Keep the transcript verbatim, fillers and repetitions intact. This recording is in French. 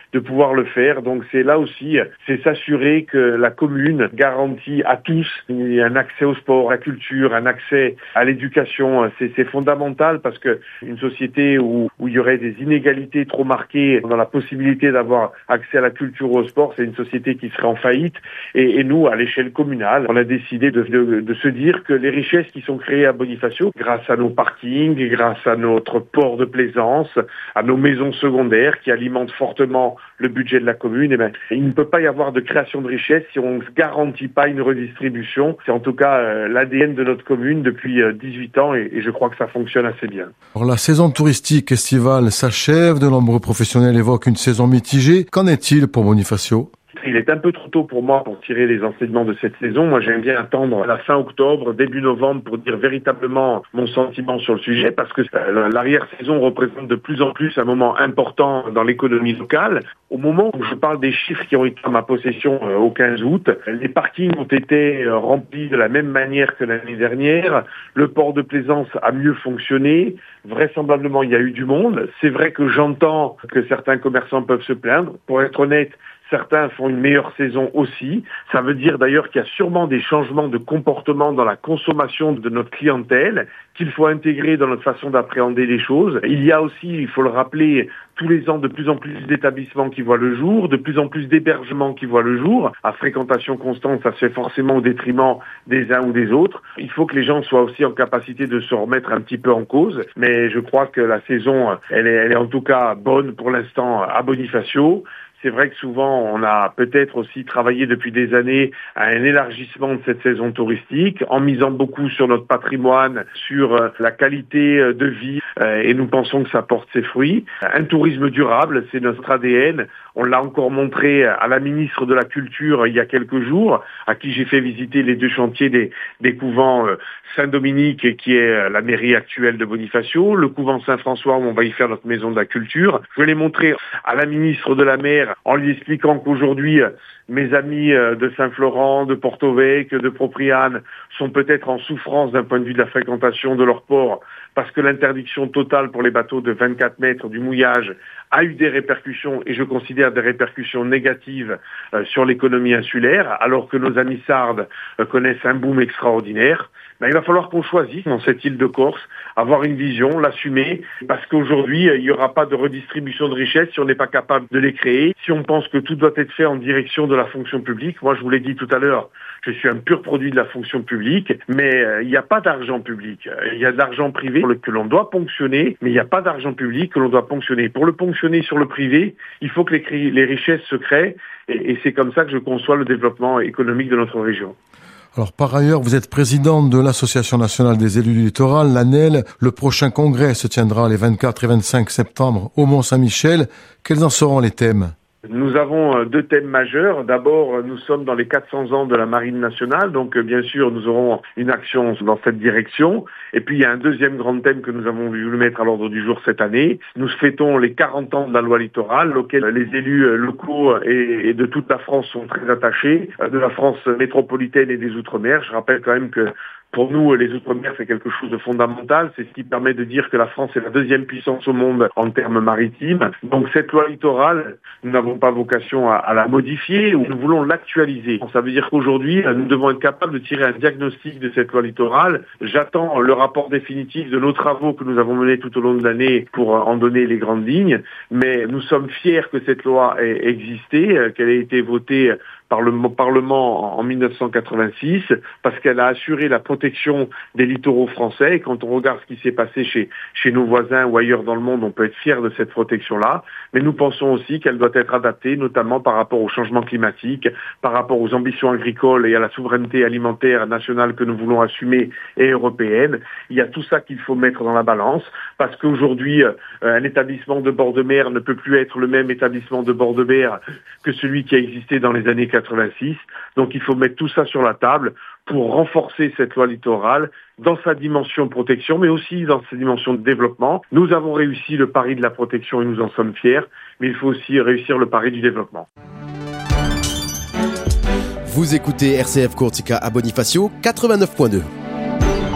de pouvoir le faire. Donc c'est là aussi, c'est s'assurer que la commune garantit à tous un accès au sport, à la culture, un accès à l'éducation. C'est, c'est fondamental parce que une société où, où il y aurait des inégalités trop marquées dans la possibilité d'avoir accès à la culture ou au sport, c'est une société qui serait en faillite. Et, et nous, à l'échelle communale, on a décidé de, de, de se dire que les richesses qui sont créées à Bonifacio, grâce à nos parkings, grâce à notre port de plaisance, à nos maisons secondaires qui alimentent fortement le budget de la commune, eh bien, il ne peut pas y avoir de création de richesses si on ne garantit pas une redistribution. C'est en tout cas euh, l'A D N de notre commune depuis euh, dix-huit ans et, et je crois que ça fonctionne assez bien. Alors, la saison touristique estivale s'achève, de nombreux professionnels évoquent une saison mitigée. Qu'en est-il pour Bonifacio ? Il est un peu trop tôt pour moi pour tirer les enseignements de cette saison. Moi, j'aime bien attendre la fin octobre, début novembre pour dire véritablement mon sentiment sur le sujet parce que l'arrière-saison représente de plus en plus un moment important dans l'économie locale. Au moment où je parle des chiffres qui ont été en ma possession euh, au quinze août, les parkings ont été euh, remplis de la même manière que l'année dernière. Le port de plaisance a mieux fonctionné. Vraisemblablement, il y a eu du monde. C'est vrai que j'entends que certains commerçants peuvent se plaindre. Pour être honnête, certains font une meilleure saison aussi. Ça veut dire d'ailleurs qu'il y a sûrement des changements de comportement dans la consommation de notre clientèle qu'il faut intégrer dans notre façon d'appréhender les choses. Il y a aussi, il faut le rappeler, tous les ans de plus en plus d'établissements qui voient le jour, de plus en plus d'hébergements qui voient le jour. À fréquentation constante, ça se fait forcément au détriment des uns ou des autres. Il faut que les gens soient aussi en capacité de se remettre un petit peu en cause. Mais je crois que la saison, elle est, elle est en tout cas bonne pour l'instant à Bonifacio. C'est vrai que souvent, on a peut-être aussi travaillé depuis des années à un élargissement de cette saison touristique, en misant beaucoup sur notre patrimoine, sur la qualité de vie, et nous pensons que ça porte ses fruits. Un tourisme durable, c'est notre A D N. On l'a encore montré à la ministre de la Culture il y a quelques jours, à qui j'ai fait visiter les deux chantiers des, des couvents Saint-Dominique, qui est la mairie actuelle de Bonifacio, le couvent Saint-François, où on va y faire notre maison de la culture. Je l'ai montré à la ministre de la Mer en lui expliquant qu'aujourd'hui, mes amis de Saint-Florent, de Porto-Vecchio, de Propriane sont peut-être en souffrance d'un point de vue de la fréquentation de leur port parce que l'interdiction totale pour les bateaux de vingt-quatre mètres du mouillage a eu des répercussions, et je considère des répercussions négatives euh, sur l'économie insulaire, alors que nos amis sardes euh, connaissent un boom extraordinaire. Ben, il va falloir qu'on choisisse dans cette île de Corse, avoir une vision, l'assumer, parce qu'aujourd'hui, il n'y aura pas de redistribution de richesses si on n'est pas capable de les créer, si on pense que tout doit être fait en direction de la fonction publique. Moi, je vous l'ai dit tout à l'heure, je suis un pur produit de la fonction publique, mais euh, il n'y a pas d'argent public. Il y a de l'argent privé que l'on doit ponctionner, mais il n'y a pas d'argent public que l'on doit ponctionner. Pour le ponctionner sur le privé, il faut que les, les richesses se créent, et, et c'est comme ça que je conçois le développement économique de notre région. Alors, par ailleurs, vous êtes président de l'Association nationale des élus du littoral, l'A N E L. Le prochain congrès se tiendra les vingt-quatre et vingt-cinq septembre au Mont-Saint-Michel. Quels en seront les thèmes ? Nous avons deux thèmes majeurs. D'abord, nous sommes dans les quatre cents ans de la Marine nationale, donc bien sûr, nous aurons une action dans cette direction. Et puis, il y a un deuxième grand thème que nous avons voulu mettre à l'ordre du jour cette année. Nous fêtons les quarante ans de la loi littorale, auquel les élus locaux et de toute la France sont très attachés, de la France métropolitaine et des Outre-mer. Je rappelle quand même que pour nous, les Outre-mer, c'est quelque chose de fondamental. C'est ce qui permet de dire que la France est la deuxième puissance au monde en termes maritimes. Donc cette loi littorale, nous n'avons pas vocation à, à la modifier, ou nous voulons l'actualiser. Ça veut dire qu'aujourd'hui, nous devons être capables de tirer un diagnostic de cette loi littorale. J'attends le rapport définitif de nos travaux que nous avons menés tout au long de l'année pour en donner les grandes lignes. Mais nous sommes fiers que cette loi ait existé, qu'elle ait été votée par le Parlement en dix-neuf cent quatre-vingt-six, parce qu'elle a assuré la protection des littoraux français. Et quand on regarde ce qui s'est passé chez, chez nos voisins ou ailleurs dans le monde, on peut être fier de cette protection-là. Mais nous pensons aussi qu'elle doit être adaptée, notamment par rapport au changement climatique, par rapport aux ambitions agricoles et à la souveraineté alimentaire nationale que nous voulons assumer et européenne. Il y a tout ça qu'il faut mettre dans la balance, parce qu'aujourd'hui, euh, un établissement de bord de mer ne peut plus être le même établissement de bord de mer que celui qui a existé dans les années quatre-vingt-six. Donc il faut mettre tout ça sur la table pour renforcer cette loi littorale dans sa dimension protection, mais aussi dans sa dimension de développement. Nous avons réussi le pari de la protection et nous en sommes fiers, mais il faut aussi réussir le pari du développement. Vous écoutez R C F Courtica à Bonifacio quatre-vingt-neuf point deux.